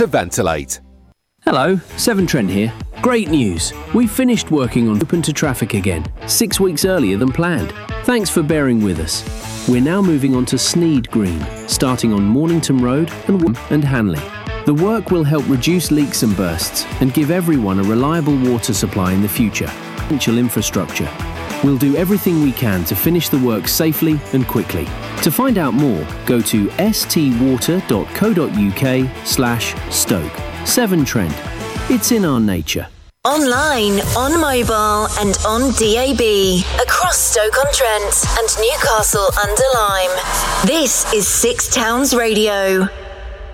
to ventilate. Hello, Severn Trent here. Great news. We finished working on Open to Traffic again, 6 weeks earlier than planned. Thanks for bearing with us. We're now moving on to Sneed Green, starting on Mornington Road and Hanley. The work will help reduce leaks and bursts and give everyone a reliable water supply in the future. Essential infrastructure. We'll do everything we can to finish the work safely and quickly. To find out more, go to stwater.co.uk/Stoke. Severn Trent. It's in our nature. Online, on mobile and on DAB. Across Stoke-on-Trent and Newcastle under Lyme. This is Six Towns Radio.